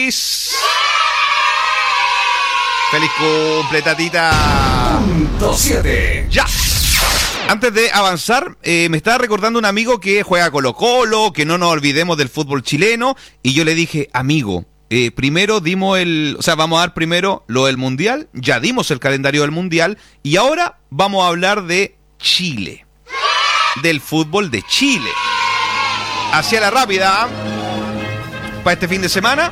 feliz. Feliz cumple, tatita. Punto 7. Ya. Antes de avanzar, me estaba recordando un amigo que juega Colo-Colo, que no nos olvidemos del fútbol chileno, y yo le dije, amigo, primero vamos a dar primero lo del Mundial, ya dimos el calendario del Mundial, y ahora vamos a hablar de Chile, del fútbol de Chile. Hacia la rápida, para este fin de semana.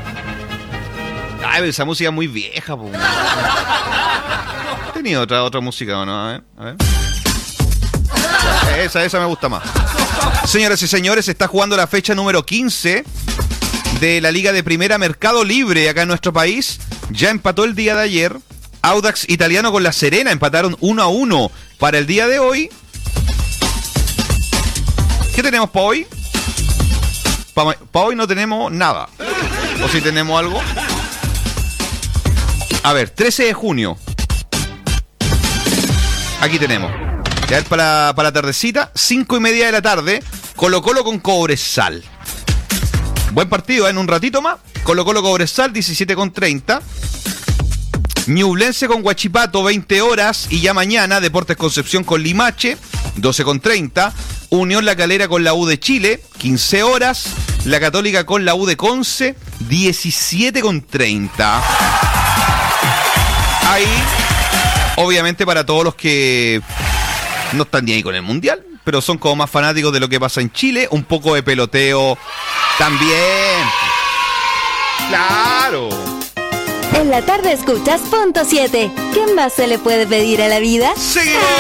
Ay, esa música es muy vieja, po. ¿Tenía otra música o no? A ver. Esa me gusta más. Señoras y señores, se está jugando la fecha número 15 de la Liga de Primera Mercado Libre acá en nuestro país. Ya empató el día de ayer. Audax Italiano con La Serena empataron 1-1 para el día de hoy. ¿Qué tenemos para hoy? Para hoy no tenemos nada. ¿O si tenemos algo? A ver, 13 de junio. Aquí tenemos. Ya es para la tardecita, 5:30 de la tarde, Colo-Colo con Cobresal. Buen partido, en un ratito más. Colo-Colo Cobresal, 17:30. Ñublense con Huachipato, 20 horas. Y ya mañana, Deportes Concepción con Limache, 12:30. Unión La Calera con la U de Chile, 15 horas. La Católica con la U de Conce, 17:30. Ahí, obviamente, para todos los que no están ni ahí con el Mundial, pero son como más fanáticos de lo que pasa en Chile, un poco de peloteo también. ¡Claro! En la tarde escuchas Punto 7. ¿Qué más se le puede pedir a la vida? ¡Seguimos!